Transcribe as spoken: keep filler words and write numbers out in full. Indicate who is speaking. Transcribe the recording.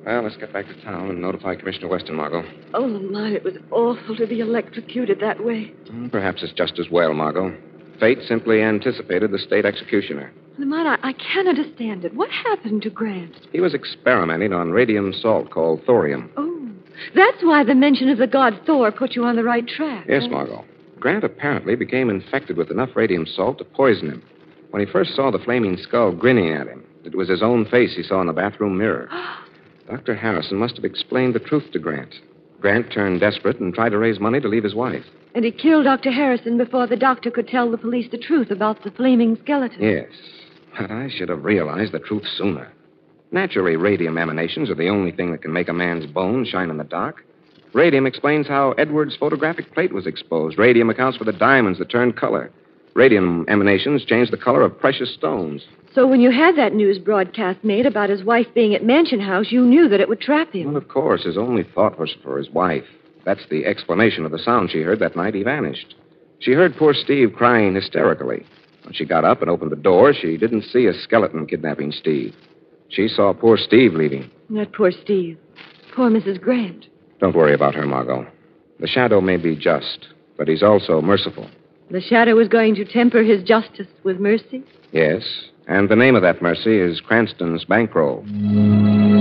Speaker 1: Well, let's get back to town and notify Commissioner Weston, Margot.
Speaker 2: Oh, Lamont, it was awful to be electrocuted that way.
Speaker 1: Mm, Perhaps it's just as well, Margot. Fate simply anticipated the state executioner.
Speaker 2: Lamont, I, I can't understand it. What happened to Grant?
Speaker 1: He was experimenting on radium salt called thorium.
Speaker 2: Oh, that's why the mention of the god Thor put you on the right track.
Speaker 1: Yes,
Speaker 2: huh?
Speaker 1: Margot. Grant apparently became infected with enough radium salt to poison him. When he first saw the flaming skull grinning at him, it was his own face he saw in the bathroom mirror. Doctor Harrison must have explained the truth to Grant. Grant turned desperate and tried to raise money to leave his wife.
Speaker 2: And he killed Doctor Harrison before the doctor could tell the police the truth about the flaming skeleton.
Speaker 1: Yes, but I should have realized the truth sooner. Naturally, radium emanations are the only thing that can make a man's bones shine in the dark. Radium explains how Edwards' photographic plate was exposed. Radium accounts for the diamonds that turned color. Radium emanations change the color of precious stones.
Speaker 2: So when you had that news broadcast made about his wife being at Mansion House, you knew that it would trap him.
Speaker 1: Well, of course, his only thought was for his wife. That's the explanation of the sound she heard that night he vanished. She heard poor Steve crying hysterically. When she got up and opened the door, she didn't see a skeleton kidnapping Steve. She saw poor Steve leaving.
Speaker 2: That poor Steve. Poor Missus Grant.
Speaker 1: Don't worry about her, Margot. The shadow may be just, but he's also merciful.
Speaker 2: The shadow is going to temper his justice with mercy?
Speaker 1: Yes, and the name of that mercy is Cranston's bankroll.